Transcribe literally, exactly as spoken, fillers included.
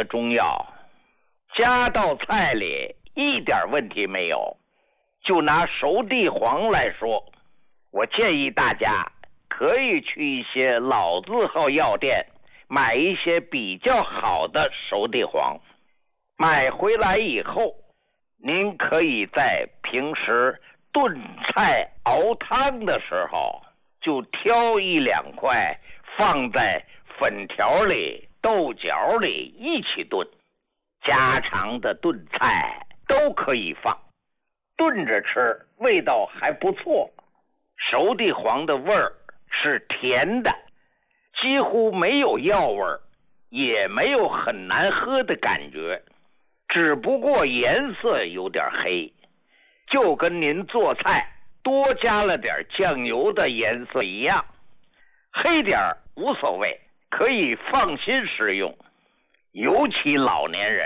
的中药，加到菜里一点问题没有。就拿熟地黄来说，我建议大家可以去一些老字号药店买一些比较好的熟地黄。买回来以后，您可以在平时炖菜熬汤的时候就挑一两块放在粉条里、豆角里一起炖，家常的炖菜都可以放，炖着吃味道还不错。熟地黄的味儿是甜的，几乎没有药味儿，也没有很难喝的感觉，只不过颜色有点黑，就跟您做菜多加了点酱油的颜色一样。黑点儿无所谓，可以放心食用，尤其老年人